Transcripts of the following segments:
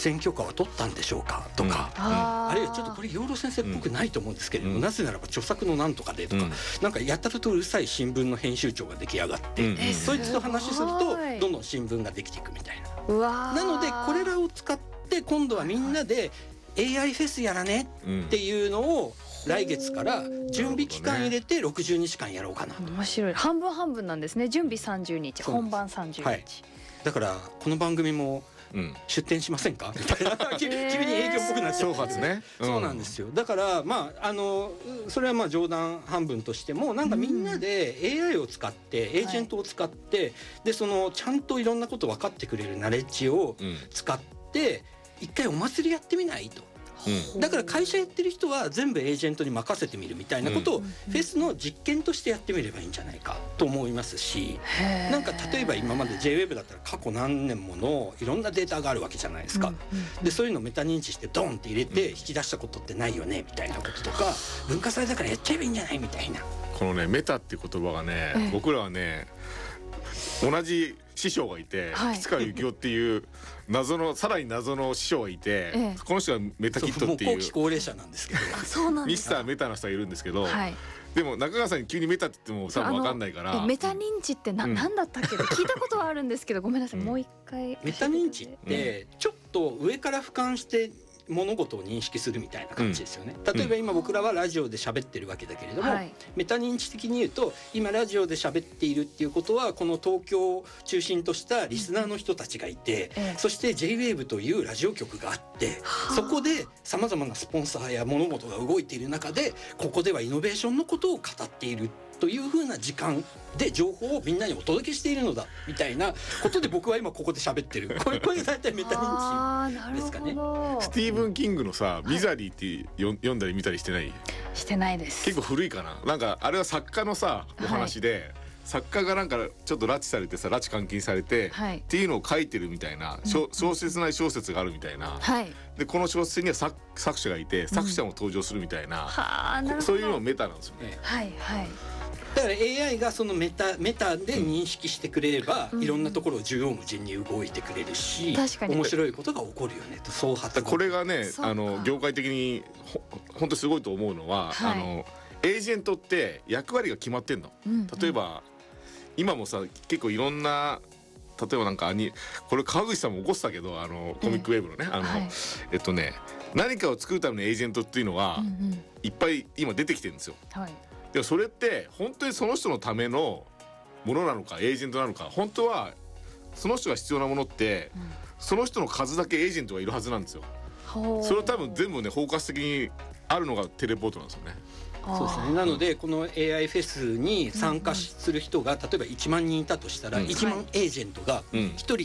選許可は取ったんでしょうかとか、あるいはちょっとこれ養老先生っぽくないと思うんですけれども、なぜならば著作のなんとかでとか、なんかやたらとうるさい新聞の編集長が出来上がって、そいつと話するとどんどん新聞ができていくみたいな。なのでこれらを使って今度はみんなで AI フェスやらねっていうのを来月から準備期間入れて60日間やろうかな。 面白い。半分半分なんですね。準備30日、本番30日、はい、 だからこの番組も出展しませんかみたいな急に営業っぽくなっちゃう。そうなんですよ。だからそれはまあ冗談半分としても、なんかみんなで AI を使ってエージェントを使って、でそのちゃんといろんなこと分かってくれるナレッジを使って一回お祭りやってみないと。だから会社やってる人は全部エージェントに任せてみるみたいなことをフェスの実験としてやってみればいいんじゃないかと思いますし、なんか例えば今まで JWEB だったら過去何年ものいろんなデータがあるわけじゃないですか。でそういうのをメタ認知してドンって入れて引き出したことってないよねみたいなこととか、文化祭だからやっちゃえばいいんじゃないみたいな。 このねメタっていう言葉がね、僕らはね同じ師匠がいて、吉川幸雄っていうさらに謎の師匠がいて、この人がメタキットっていう後期高齢者なんですけどミスターメタの人がいるんですけど、でも中川さんに急にメタって言っても多分分かんないから、 メタ認知って何だったっけ、聞いたことはあるんですけど、ごめんなさい、もう一回。 メタ認知ってちょっと上から俯瞰して物事を認識するみたいな感じですよね。例えば今僕らはラジオで喋ってるわけだけれども、メタ認知的に言うと今ラジオで喋っているっていうことはこの東京を中心としたリスナーの人たちがいて、そして JWAVE というラジオ局があって、そこでさまざまなスポンサーや物事が動いている中で、ここではイノベーションのことを語っているというふうな時間で情報をみんなにお届けしているのだみたいなことで僕は今ここで喋ってるこれが大体メタ認知ですかね。 スティーブン・キングのさ「ミザリー」って読んだり見たりしてない？ してないです。 結構古いかな。なんかあれは作家のさお話で、作家がなんかちょっと拉致されてさ、拉致監禁されて、っていうのを書いてるみたいな小説ない小説があるみたいな、でこの小説には作者がいて作者も登場するみたいな、そういうのメタなんですよね。 だから AI がそのメタで認識してくれれば、いろんなところを縦横無尽に動いてくれるし、面白いことが起こるよねと。そうこれがね業界的に本当すごいと思うのは、エージェントって役割が決まってんの。例えば今もさ結構いろんな、例えばなんかこれ川口さんも起こしたけどコミックウェブのね何かを作るためのエージェントっていうのは、いっぱい今出てきてるんですよ。でもそれって本当にその人のためのものなのかエージェントなのか、本当はその人が必要なものって、その人の数だけエージェントがいるはずなんですよ。それを多分全部ね包括的にあるのがテレポートなんですよね。 そうですね。なのでこの AI フェスに参加する人が例えば1万人いたとしたら、1万エージェントが1人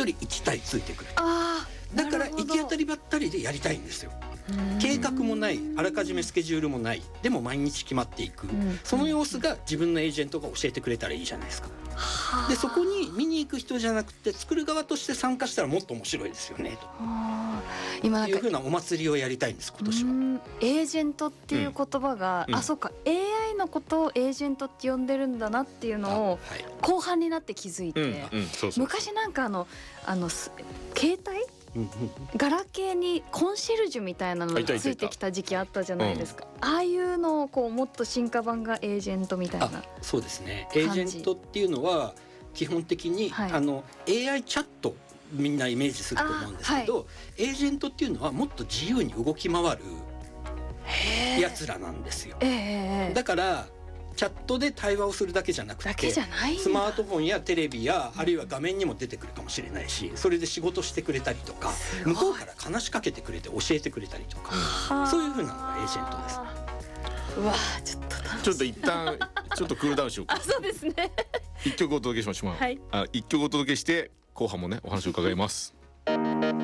1体ついてくる。だから行き当たりばったりでやりたいんですよ。計画もない、あらかじめスケジュールもない、でも毎日決まっていく、その様子が自分のエージェントが教えてくれたらいいじゃないですか。でそこに見に行く人じゃなくて作る側として参加したらもっと面白いですよねと今いうふうなお祭りをやりたいんです。今年はエージェントっていう言葉が、そうか AI のことをエージェントって呼んでるんだなっていうのを後半になって気づいて、昔なんか携帯ガラケーにコンシェルジュみたいなのがついてきた時期あったじゃないですか。ああいうのをこうもっと進化版がエージェントみたいな。 そうですね。エージェントっていうのは基本的に、AI チャットみんなイメージすると思うんですけど、エージェントっていうのはもっと自由に動き回るやつらなんですよ。だからチャットで対話をするだけじゃなくて、スマートフォンやテレビやあるいは画面にも出てくるかもしれないし、それで仕事してくれたりとか、向こうから話しかけてくれて教えてくれたりとか、そういう風なのがエージェントです。 うわちょっと一旦ちょっとクールダウンしようか。 そうですね。 一曲お届けしましょう。一曲お届けして後半もねお話を伺います。